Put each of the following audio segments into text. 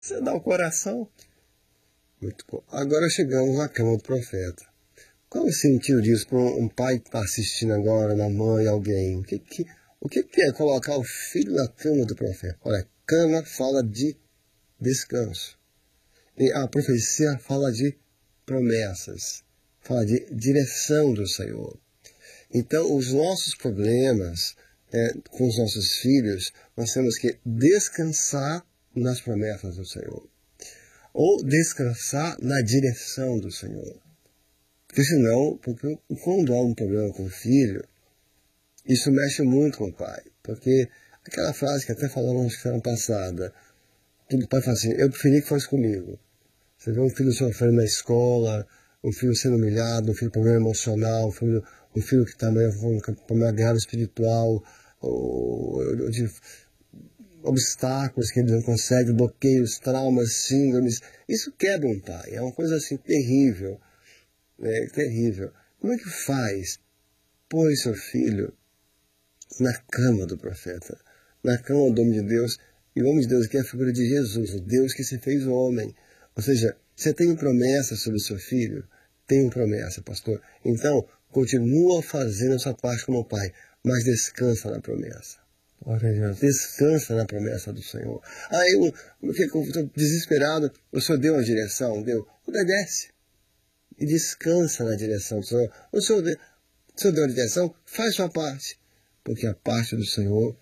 Você dá o coração. Muito bom. Agora chegamos na cama do profeta. Qual é o sentido disso para um pai que está assistindo agora, na mãe, alguém? O que é colocar o filho na cama do profeta? Olha, cama fala de descanso. E a profecia fala de promessas, fala de direção do Senhor. Então, os nossos problemas com os nossos filhos, nós temos que descansar nas promessas do Senhor. Ou descansar na direção do Senhor. Porque senão, quando há um problema com o filho, isso mexe muito com o pai. Porque aquela frase que até falamos na semana passada, que o pai fala assim, eu preferia que fosse comigo. Você vê um filho sofrendo na escola, um filho sendo humilhado, um filho com problema emocional, um filho que está com problema grave espiritual, ou de obstáculos que ele não consegue, bloqueios, traumas, síndromes. Isso quebra um pai. É uma coisa assim terrível. Terrível. Como é que faz? Põe seu filho na cama do profeta, na cama do homem de Deus. E o homem de Deus aqui é a figura de Jesus, o Deus que se fez homem. Ou seja, você tem promessa sobre o seu filho? Tenho promessa, pastor. Então, continua fazendo a sua parte como pai, mas descansa na promessa. Descansa na promessa do Senhor. Aí eu fico desesperado, o Senhor deu a direção, obedece. E descansa na direção do Senhor. O Senhor deu a direção, faz sua parte. Porque a parte do Senhor,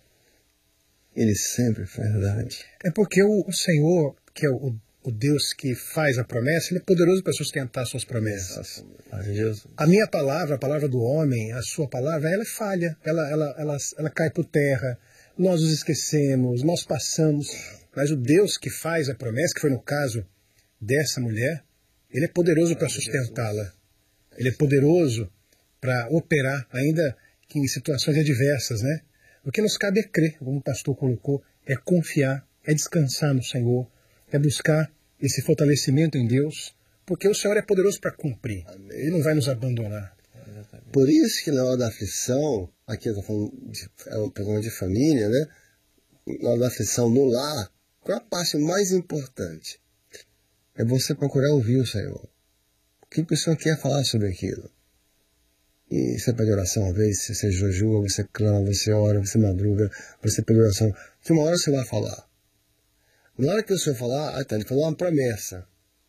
Ele sempre faz verdade. É porque o Senhor, que é o Deus que faz a promessa, Ele é poderoso para sustentar suas promessas. A minha palavra, a palavra do homem, a sua palavra, ela é falha. Ela cai por terra. Nós nos esquecemos, nós passamos. Mas o Deus que faz a promessa, que foi no caso dessa mulher, Ele é poderoso para sustentá-la. Ele é poderoso para operar, ainda que em situações adversas, né? O que nos cabe é crer, como o pastor colocou, é confiar, é descansar no Senhor, é buscar esse fortalecimento em Deus, porque o Senhor é poderoso para cumprir. Amém. Ele não vai nos abandonar. Por isso que na hora da aflição, aqui eu estou falando é um programa de família, né? Na hora da aflição no lar, qual a parte mais importante? É você procurar ouvir o Senhor. O que o Senhor quer falar sobre aquilo? E você pede oração uma vez, você jejua, você clama, você ora, você madruga, você pede oração. Que uma hora você vai falar. Na hora que o Senhor falar, ele falou uma promessa.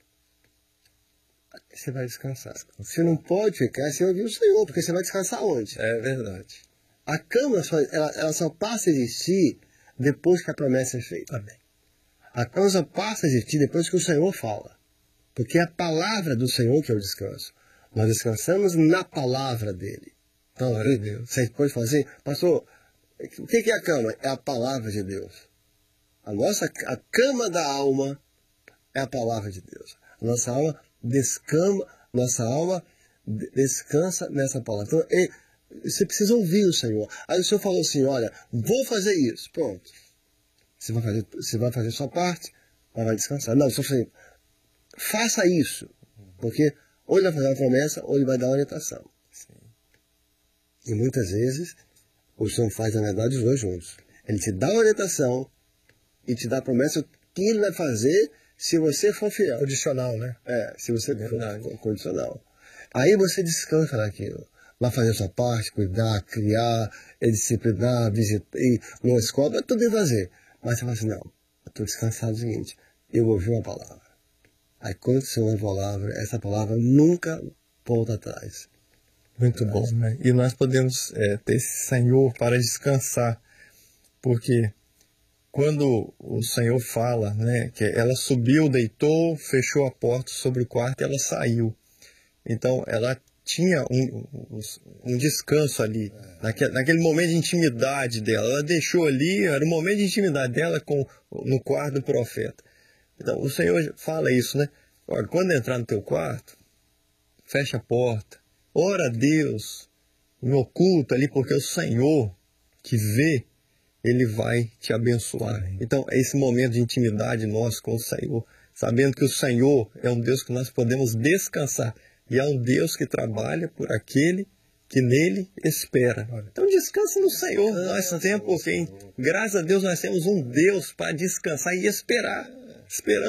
Você vai descansar. Você não pode ficar sem ouvir o Senhor, porque você vai descansar onde? É verdade. A cama ela só passa a existir depois que a promessa é feita. Amém. A cama só passa a existir depois que o Senhor fala. Porque é a palavra do Senhor que é o descanso. Nós descansamos na palavra dele. Então, você pode falar assim, pastor, o que é a cama? É a palavra de Deus. A cama da alma é a palavra de Deus. Nossa alma descansa nessa palavra. Então, você precisa ouvir o Senhor. Aí o Senhor falou assim, olha, vou fazer isso. Pronto. Você vai fazer sua parte, mas vai descansar. Não, só assim, faça isso. Porque ou ele vai fazer uma promessa, ou ele vai dar uma orientação. Sim. E muitas vezes, o Senhor faz, na verdade, os dois juntos. Ele te dá a orientação e te dá a promessa que ele vai fazer se você for fiel. Condicional, né? Se você for condicional. Aí você descansa naquilo. Vai fazer a sua parte, cuidar, criar, disciplinar, visitar, ir numa escola, vai tudo fazer. Mas você fala assim, não, eu estou descansado do seguinte, eu ouvi uma palavra. Aí quando você ouve a palavra, essa palavra nunca volta atrás. Muito bom, né? E nós podemos ter esse Senhor para descansar, porque quando o Senhor fala, né, que ela subiu, deitou, fechou a porta sobre o quarto e ela saiu. Então ela tinha um descanso ali, naquele momento de intimidade dela. Ela deixou ali, era o momento de intimidade dela no quarto do profeta. Então, o Senhor fala isso, né? Olha, quando entrar no teu quarto, fecha a porta, ora a Deus, me oculta ali, porque o Senhor que vê, Ele vai te abençoar. Então, é esse momento de intimidade nosso com o Senhor, sabendo que o Senhor é um Deus que nós podemos descansar, e é um Deus que trabalha por aquele que nele espera. Então descansa no Senhor. Nós temos, porque graças a Deus nós temos um Deus para descansar e esperar. esperando